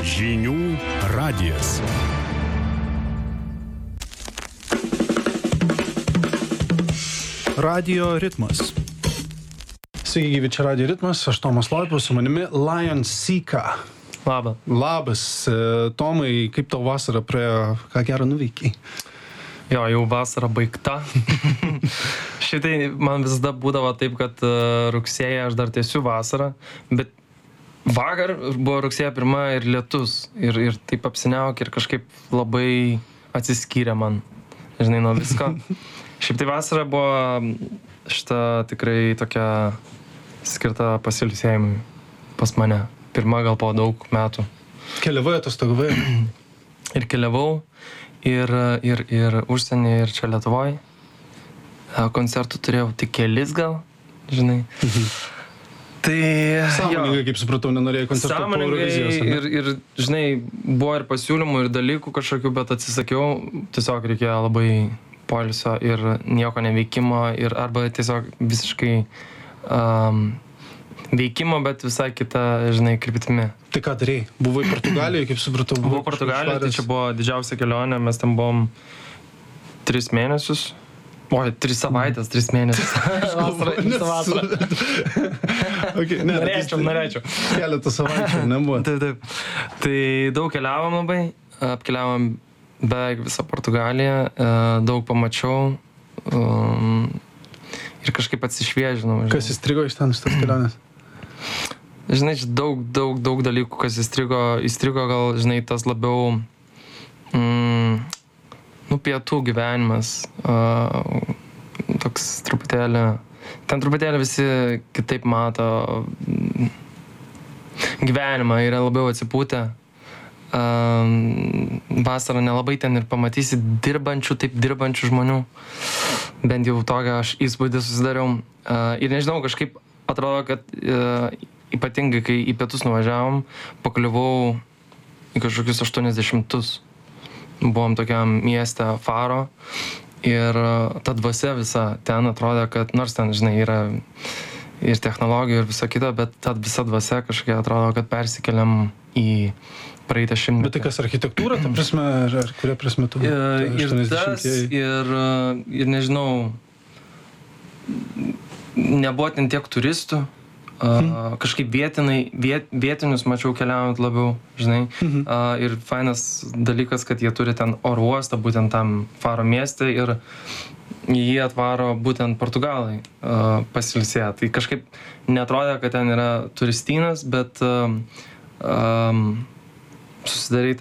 Žinių radijas. Radio ritmas. Sveiki, gyvi, čia Radio ritmas, aš Tomas Loipas, su manimi Lion Sika. Labas, Tomai, kaip tau vasara praėjo, ką gero nuveikiai? Jo, jau vasara baigta. Šitai man visada būdavo taip, kad rugsėjį aš dar tiesiu vasarą, bet vakar buvo rugsėjo 1 ir lietus. Ir taip apsiniauk ir kažkaip labai atsiskyrė man, žinai, nuo visko. Šiaip tai vasara buvo šita tikrai tokia skirta pasilsėjimui pas mane. Pirma gal po daug metų. Keliavai, atostogavai? Ir keliavau, ir užsienį, ir čia Lietuvoje. Koncertų turėjau tik kelis gal, žinai. Tai... Sąmoningai, kaip supratau, nenorėjai koncertų po Eurovizijos. Ir, žinai, buvo ir pasiūlymų, ir dalykų kažkokių, bet atsisakiau. Tiesiog reikėjo labai poilsio ir nieko neveikimo, ir arba tiesiog visiškai veikimo, bet visai kita, žinai, kryptimi. Tai ką darėjai? Buvai Portugalijoje, kaip supratau? Buvau Portugalijoje, tai čia buvo didžiausia kelionė, mes ten buvom 3 mėnesius. Oi, 3 savaitės, 3 mėnesius. Vasarą. Okay, norėčiau. Keletą savaičių nebuvo. Taip. Tai daug keliavom labai, apkeliavom beveik visą Portugaliją, daug pamačiau ir kažkaip atsišviežinau. Kas įstrigo iš ten, iš tas kelionės? Žinai, daug dalykų, kas įstrigo gal, žinai, tas labiau pietų gyvenimas, toks truputėlį visi kitaip mato gyvenimą, yra labiau atsipūtę. Vasarą nelabai ten ir pamatysi dirbančių žmonių, bent jau tokią aš įspūdį susidariau. Ir nežinau, kažkaip atrodo, kad ypatingai, kai į pietus nuvažiavom, pakliuvau į kažkokius 80-tus. Buvom tokiam mieste Faro ir ta dvasia visa ten atrodė, kad nors ten, žinai, yra ir technologijų ir viso kito, bet ta visa dvasia kažkokia atrodo, kad persikeliam į praeitą šimtmetį. Bet tai kas, architektūra, ta prasme, ar kuria prasme tu? Ir tas, ir nežinau, nebuvo ten tiek turistų, kažkaip vietinius mačiau keliaujant labiau, žinai. Ir fainas dalykas, kad jie turi ten oro uostą, būtent tam Faro mieste, ir jie atvaro būtent Portugalai pasilsėję. Tai kažkaip netrodė, kad ten yra turistynas, bet susidariau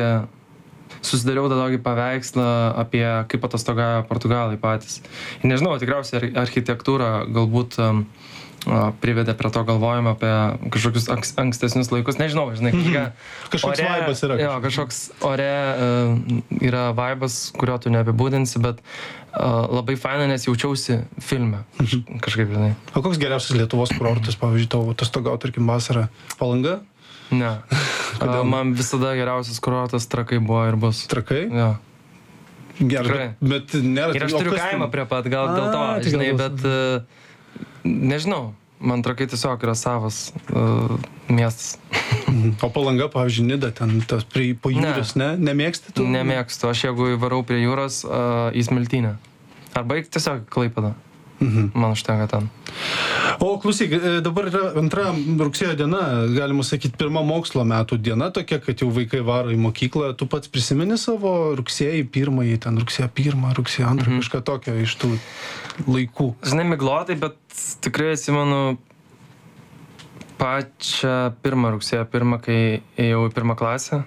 tą tokį paveikslą apie kaip atostogauja Portugalai patys. Ir nežinau, tikriausiai architektūra galbūt privedė prie to galvojimo apie kažkokius ankstesnius laikus. Nežinau, žinai, kažkoks vaibas yra. Jo, kažkoks ore yra vaibas, kurio tu neapibūdinsi, bet labai faina, nes jaučiausi filme. Kažkaip, žinai. O koks geriausias Lietuvos kurortas, pavyzdžiui, tavo atostogauti, tarkim, vasarą? Palanga? Ne. Man visada geriausias kurortas Trakai buvo ir bus. Trakai? Jo. Gerai, bet nėra... Ir aš turiu kaimą prie pat, gal dėl to, žinai, bet nežinau, man Trakai tiesiog yra savas miestas. O Palanga, pavyzdžiui, Nida, ten tas prie jūros, ne? Nemėgsti tu? Nemėgstu, aš jeigu varau prie jūros į Smiltynę. Arba tiesiog Klaipėdą. Man užtenka ten. O klausyk, dabar yra 2 rugsėjo diena, galima sakyti, 1 mokslo metų diena tokia, kad jau vaikai varo į mokyklą. Tu pats prisimeni savo rugsėjį 1, ten rugsėjo 1, rugsėjo 2, kažką tokio iš tų laikų? Žinai, miglotai, bet tikrai atsimenu pačią 1 rugsėjo 1, kai ėjau į 1 klasę.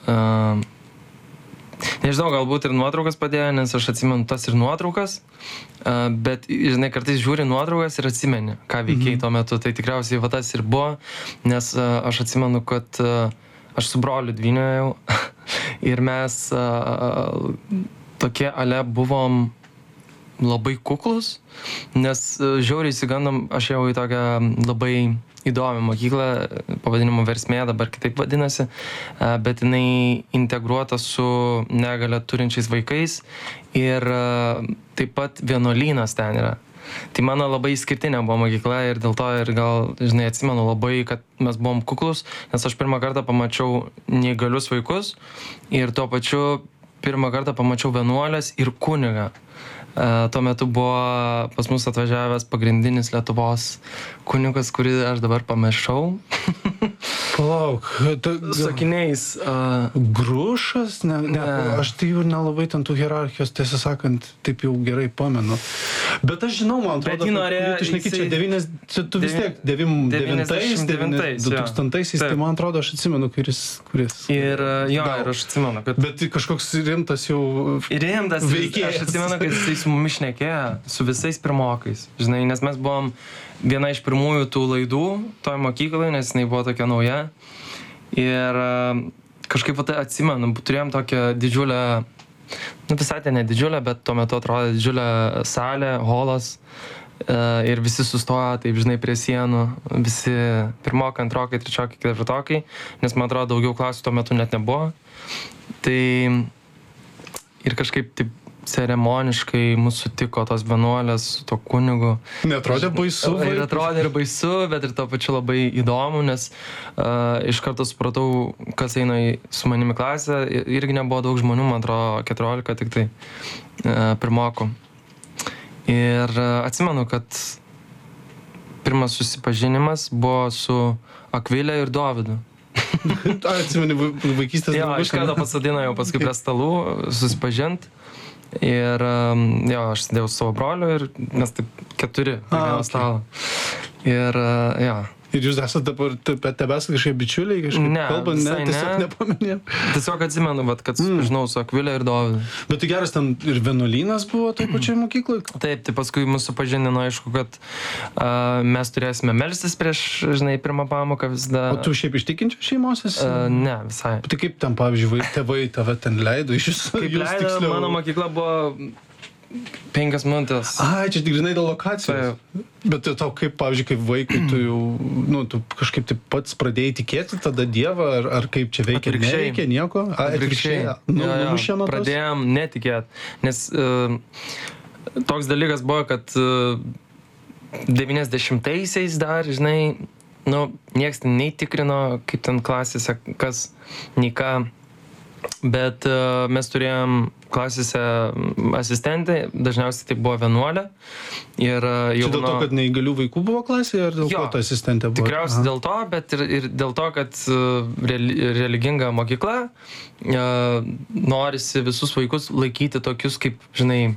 Nežinau, galbūt ir nuotraukas padėjo, nes aš atsimenu tas ir nuotraukas, bet, žinai, kartais žiūri nuotraukas ir atsimeni, ką veikiai tuo metu. Tai tikriausiai va tas ir buvo, nes aš atsimenu, kad aš su broliu dvynėjau ir mes tokie ale buvom labai kuklus, nes žiauriai įsigandom, aš jau į tokią labai įdomią mokyklą, pavadinimu Versmė, dabar kitaip vadinasi, bet jinai integruota su negalią turinčiais vaikais ir taip pat vienuolynas ten yra. Tai mano labai išskirtinė buvo mokykla ir dėl to ir gal, žinai, atsimenu labai, kad mes buvom kuklus, nes aš pirmą kartą pamačiau neįgalius vaikus ir tuo pačiu pirmą kartą pamačiau vienuolės ir kunigą. Tuo metu buvo pas mus atvažiavęs pagrindinis Lietuvos kunigas, kurį aš dabar pamiršau. Palauk. Sakiniais. Grušas? Ne. Aš tai jau nelabai ten tų hierarchijos, tiesą sakant, taip jau gerai pamenu. Bet aš žinau, man atrodo, tu šneki čia tu vis tiek 99-ais, 2000-aisiais, tai man atrodo, aš atsimenu, kuris. Ir ir aš atsimenu, kad... Bet kažkoks rimtas jau veikėjas. Aš atsimenu, kad jisai su mumis šnekėjo, su visais pirmokais, žinai, nes mes buvom viena iš pirmųjų tų laidų toj mokyklai, nes jinai buvo tokia nauja. Ir kažkaip atsimenu, turėjom tokią didžiulę, visai ten ne didžiulę, bet tuo metu atrodė didžiulę salę, holas. Ir visi sustojo, taip, žinai, prie sienų, visi pirmokai, antrokai, trečiokai, ketvirtokai, nes man atrodo daugiau klasių tuo metu net nebuvo. Tai ir kažkaip taip ceremoniškai mūsų sutiko tos vienuolės su to kunigu. Neatrodė baisu? Ir atrodė ir baisu, bet ir to pačiu labai įdomu, nes iš karto supratau, kas eina su manimi klasę. Irgi nebuvo daug žmonių, man atrodo 14 tik tai pirmokų. Ir atsimenu, kad pirmas susipažinimas buvo su Akvilė ir Dovydu. Atsimenu, vaikystės draugus. Jo, iš karto pasadino jau paskui prie stalų susipažint. Ir aš sėdėjau su savo broliu ir mes taip 4 prie vieno stalo. Ir Ir jūs esate dabar tebesate kažkaip bičiuliai, kažkaip kalbant, tiesiog nepaminėjau. Tiesiog atsimenu, kad žinau su Akvilė ir Dovydu. Bet tai geras, ten ir vienuolynas buvo toj pačioj mokyklai? Taip, tai paskui mūsų supažindino, aišku, kad mes turėsime melstis prieš, žinai, pirmą pamoką visada. O tu šiaip iš tikinčių šeimos esi? Ne, visai. Tai kaip ten, pavyzdžiui, tėvai tave ten leido iš jūsų? Kaip leido, mano mokykla buvo 5 minutės. Čia tik žinai dėl lokacijos. Bet tau kaip, pavyzdžiui, kaip vaikai, tu jau, tu kažkaip taip pats pradėjai tikėti tada Dievą, ar kaip čia veikia? Neveikia nieko? Atvirkščiai. Pradėjom netikėti. Nes toks dalykas buvo, kad 90-aisiais dar, žinai, nieks nei tikrino, kaip ten klasėse, kas, nei ką. Bet mes turėjom klasėse asistentę, dažniausiai tai buvo vienuolė. Ir čia dėl to, kad neįgalių vaikų buvo klasėje, ar dėl ko ta asistentė buvo? Tikriausiai dėl to, bet ir dėl to, kad religinga mokykla norisi visus vaikus laikyti tokius kaip, žinai,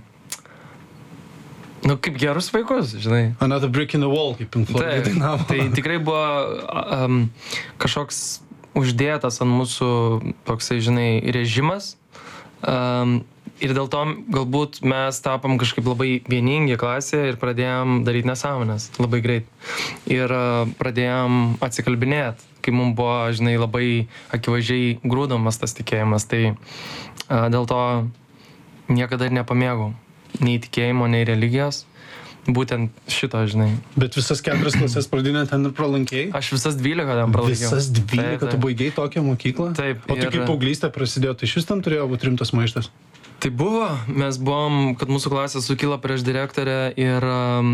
kaip gerus vaikus, žinai. Another brick in the wall, kaip Pink Floyd dainavo. Tai tikrai buvo kažkoks uždėtas ant mūsų toksai, žinai, režimas. Ir dėl to galbūt mes tapom kažkaip labai vieningi klasėje ir pradėjom daryti nesąmonės labai greit. Ir pradėjom atsikalbinėti, kai mums buvo, žinai, labai akivaizdžiai grūdamas tas tikėjimas. Tai dėl to niekada ir nepamėgau nei tikėjimo, nei religijos. Būtent šito, žinai. Bet visas 4 klasės pradinę ten ir pralankėjai? Aš visas 12 ten pralankiau. Visas 12? Tu baigiai tokią mokyklą? Taip. O tai kaip paauglystė prasidėjo, tai šis ten turėjo būti rimtas maištas? Tai buvo. Mes buvom, kad mūsų klasė sukilo prieš direktorę ir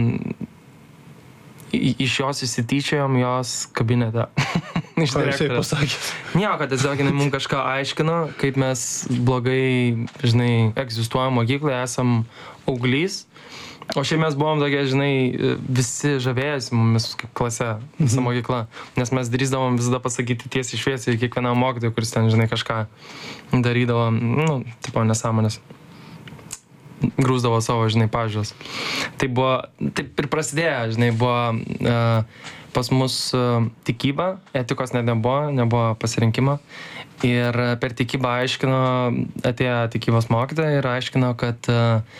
iš jos įsityčiojom jos kabinete. Iš direktorės. Nieko, tiesiog jinai mums kažką aiškino, kaip mes blogai, žinai, egzistuojam mokykloje, esam auglys. O šiaip mes buvom tokie, žinai, visi žavėjasi mumis kaip klase, visa mokykla. Nes mes drįsdavom visada pasakyti tiesiai šviesiai kiekvienam mokytojui, kuris ten, žinai, kažką darydavo, tipo nesąmonės. Grūsdavo savo, žinai, pažiūras. Tai buvo, taip ir prasidėjo, žinai, buvo pas mus tikyba, etikos net nebuvo pasirinkimo. Ir per tikybą aiškino, atėjo tikybos mokytoja ir aiškino, kad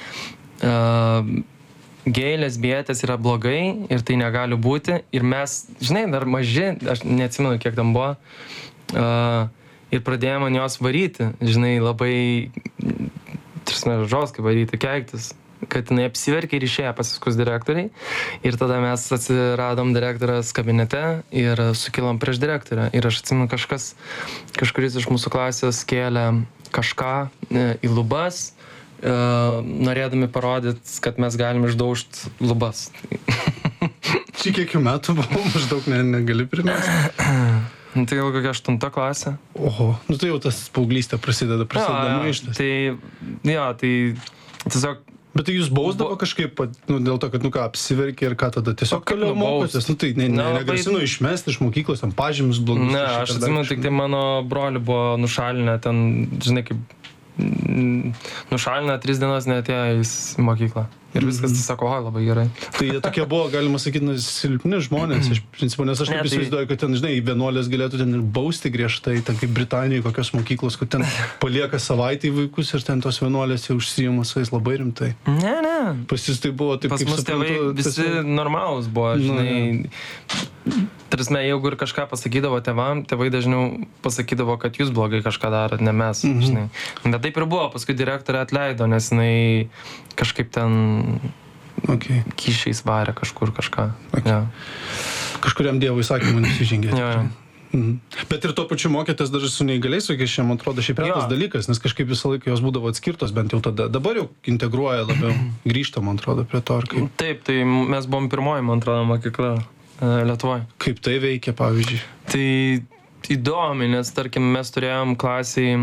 gėjai, lesbietės yra blogai ir tai negali būti. Ir mes, žinai, dar maži, aš neatsimenu, kiek tam buvo, ir pradėjome ant jos varyti, žinai, labai, žodžiai varyti, keiktis, kad jinai apsiverkė ir išėjo pasiskus direktoriai. Ir tada mes atsiradom direktorės kabinete ir sukilom prieš direktorę. Ir aš atsimenu, kažkuris iš mūsų klasės kėlė kažką į lubas, norėdami parodyti, kad mes galim išdaužti lubas. Čia kiek metų buvo, maždaug negali primesti. Tai gal kokia 8 klasė. Oho, nu tai jau tas paauglystė prasideda maištas. Tai tiesiog... Bet tai jūs bausdavo kažkaip, dėl to, kad, apsiverkė ir ką tada tiesiog toliau mokotės? Tai negrasino išmesti iš mokyklos, ten pažymius blogus. Ne, aš atsimenu, tik tai mano broli buvo nušalinę ten, žinai, kaip nušalinę 3 dienas neatėjo į mokyklą. Ir viskas, tai sako, labai gerai. Tai jie tokie buvo, galima sakyti, silpni žmonės, iš principo, nes aš taip įsivaizduoju, kad ten, žinai, vienuolės galėtų ten ir bausti griežtai, ten kaip Britanijoje kokios mokyklos, kad ten palieka savaitę vaikus ir ten tos vienuolės jau užsijima su jais labai rimtai. Ne. Pas jis tai buvo taip, pas mus tėvai visi normalūs buvo, žinai. Tarsi, jeigu ir kažką pasakydavo tėvam, tėvai dažniau pasakydavo, kad jūs blogai kažką darot, ne mes, žinai. Bet taip ir buvo, paskui direktorė atleido, nes jinai kažkaip ten kyšiais varė kažkur kažką. Ja. Kažkuriam dievui įsakymui nusižengė. Ja. Bet ir tuo pačiu mokėtės dar su neįgaliais vaikais, čia, man atrodo, šiaip retas dalykas, nes kažkaip visą laiką jos būdavo atskirtos, bent jau tada. Dabar jau integruoja labiau, grįžta, man atrodo, prie to. Taip, tai mes buvom pirmoji, man atrodo, mokykla Lietuvoje. Kaip tai veikia, pavyzdžiui? Tai įdomi, nes, tarkim, mes turėjom klasiai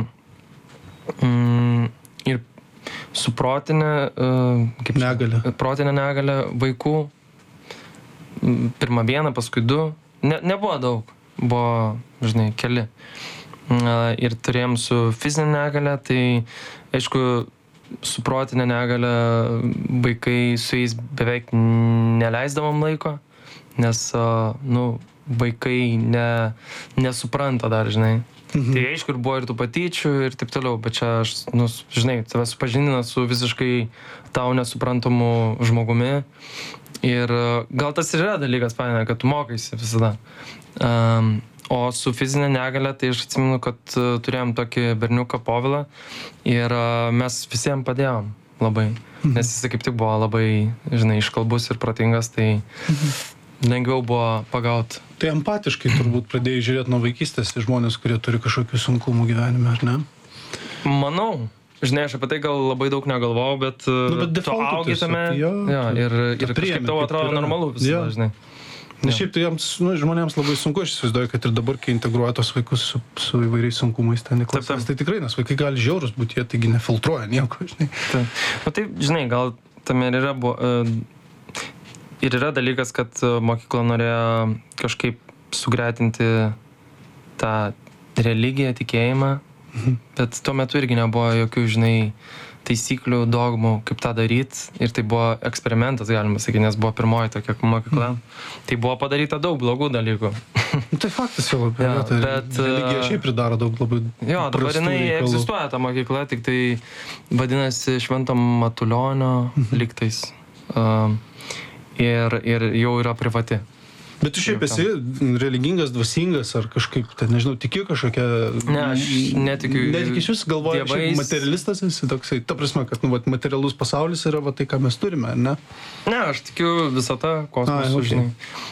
ir su protinė negalė vaikų. Pirmą vieną, paskui 2. Nebuvo daug, buvo, žinai, keli. Ir turėjom su fizinė negalė, tai, aišku, su protinė negalė vaikai su jais beveik neleisdavom laiko, nes, vaikai nesupranta dar, žinai. Tai aišku, ir buvo ir tų patyčių ir taip toliau, bet čia aš, žinai, tave supažindina su visiškai tau nesuprantamu žmogumi. Ir gal tas ir yra dalykas, paėmė, kad tu mokaisi visada. O su fizinė negalė, tai aš atsimenu, kad turėjom tokį berniuką Povilą ir mes visiems padėjom labai. Nes jis kaip tik buvo labai, žinai, iškalbus ir protingas, tai lengviau buvo pagauti. Tai empatiškai turbūt pradėjai žiūrėti nuo vaikystės į žmonės, kurie turi kažkokių sunkumų gyvenime, ar ne? Manau. Žinai, aš apie tai gal labai daug negalvojau, bet tu augi tame ir kažkaip tau atrodo normalu visada, žinai. Nes šiaip tai žmonėms labai sunku, aš įsivaizduoju, kad ir dabar, kai integruoja tos vaikus su įvairiais sunkumais ten į klasės, tai tikrai, nes vaikai gali žiaurus būti, jie taigi nefiltruoja nieko, žinai. Tai, žinai, gal tame ir yra ir yra dalykas, kad mokykla norėjo kažkaip sugretinti tą religiją, tikėjimą, bet tuo metu irgi nebuvo jokių, žinai, taisyklių, dogmų, kaip tą daryti. Ir tai buvo eksperimentas, galima sakyti, nes buvo pirmoji tokia mokykla. Tai buvo padaryta daug blogų dalykų. Tai faktas jau labai, bet religija šiaip pridaro daug labai prastų reikalų. Dabar jinai egzistuoja ta mokykla, tik tai vadinasi Švento Matulionio lygtais. Ir jau yra privati. Bet tu šiaip esi religingas, dvasingas, ar kažkaip, nežinau, tiki kažkokia... Ne, aš netikiu. Netikiu, jūs galvoju, šiaip materialistas esi toksai, ta prasme, kad materialus pasaulis yra tai, ką mes turime, ne? Ne, aš tikiu visata, kosmosu, žinai.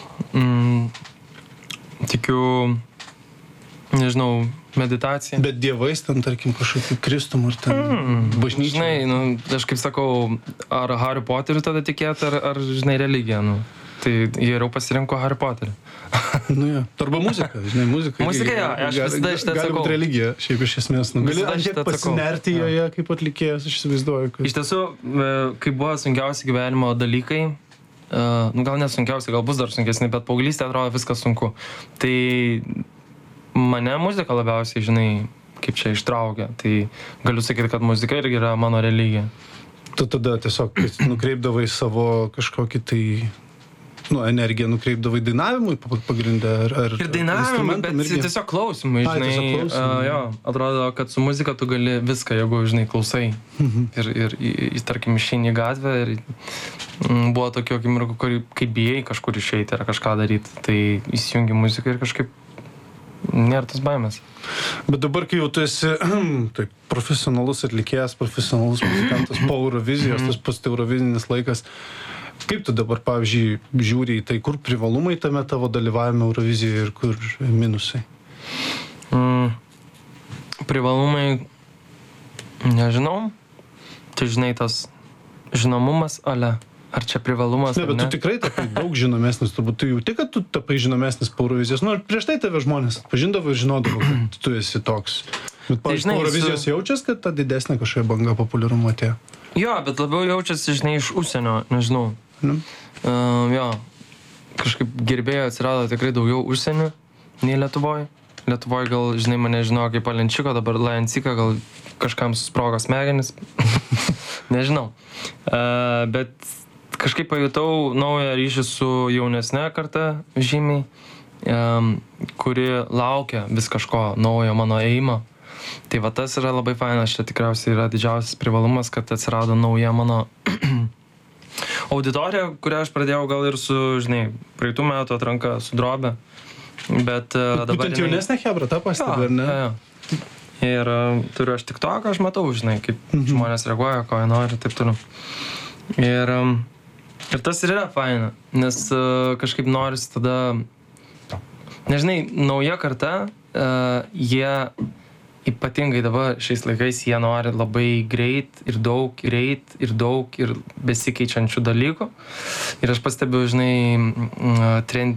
Tikiu, nežinau, meditacija. Bet dievais ten, tarkim, kažkokiu Kristum ar ten bažnyčia. Žinai, aš kaip sakau, ar Harry Potteriu tada tikėti, ar žinai, religiją, Tai jie jau pasirinko Harry Potterį. Arba muzika, žinai, muzika. Muzika, aš visada šitą atsakau. Gali būti religija, šiaip iš esmės. Gali pasinerti joje kaip atlikėjas, aš įsivaizduoju. Iš tiesų, kai buvo sunkiausi gyvenimo dalykai, gal nesunkiausi, gal bus dar sunkesni, bet paauglystė atrodo viskas sunku. Tai mane muzika labiausiai, žinai, kaip čia ištraukia. Tai galiu sakyti, kad muzika irgi yra mano religija. Tu tada tiesiog nukreipdavai savo kažkokį tai... energiją nukreipdavai dainavimui pagrindę ar ir dainavimui, bet tiesiog klausimui, žinai. Atrodo, kad su muzika tu gali viską, jeigu, žinai, klausai. Ir tarkim, išeini į gatvę ir buvo tokio akimirkų, kai bijai kažkur išeiti ar kažką daryti, tai įsijungi muziką ir kažkaip nėra tas baimės. Bet dabar, kai jau tu esi profesionalus atlikėjas, profesionalus muzikantas po Eurovizijos, tas pats eurovizinis laikas, kaip tu dabar, pavyzdžiui, žiūri į tai, kur privalumai tame tavo dalyvavime Eurovizijoje ir kur minusai? Privalumai, nežinau. Tai žinai, tas žinomumas, ale, ar čia privalumas, Ne, bet tu tikrai tapai daug žinomesnis, turbūt tu jauti, kad tu tapai žinomesnis po Eurovizijos. Nu, ir prieš tai tave žmonės atpažindavo ir žinodavo, kad tu esi toks. Bet Tai žinai, po Eurovizijos jaučias, kad ta didesnė kažkokia banga populiarumo atėjo. Jo, bet labiau jaučiasi, žinai, iš užsienio, nežinau. Nu. Jo, kažkaip gerbėjų atsirado tikrai daugiau užsienio nei Lietuvoje. Lietuvoje gal, žinai, mane žino kaip Alenčiko, dabar Lajancika, gal kažkam susprogo smegenis. Nežinau. Bet kažkaip pajutau naują ryšį su jaunesne karta žymiai, kuri laukia vis kažko naujo mano ėjimo. Tai va tas yra labai fainas, čia tikriausiai yra didžiausias privalumas, kad atsirado nauja mano auditorija, kurią aš pradėjau gal ir su, žinai, praeitų metų atranka su Drobė. Bet dabar... Būtent jaunesnė hebra, tą pastebi, ar ne? Jo. Ir turiu aš tik to, ką aš matau, žinai, kaip žmonės reaguoja, ko jie nori ir taip toliau. Ir tas ir yra faina, nes kažkaip norisi tada, nežinai, nauja karta, jie ypatingai dabar šiais laikais jie nori labai greit ir daug ir besikeičiančių dalykų. Ir aš pastebiu, žinai,